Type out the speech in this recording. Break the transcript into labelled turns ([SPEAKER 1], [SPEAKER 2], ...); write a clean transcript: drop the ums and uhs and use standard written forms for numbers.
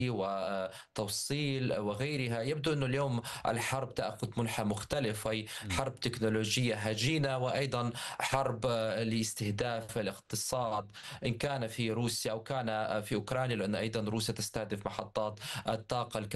[SPEAKER 1] وتوصيل وغيرها. يبدو أن اليوم الحرب تأخذ منحى مختلف، أي
[SPEAKER 2] إمم.
[SPEAKER 1] حرب تكنولوجية هجينة، وأيضا حرب لاستهداف الاقتصاد، إن كان في روسيا أو كان في أوكرانيا، لأن أيضا روسيا تستهدف محطات الطاقة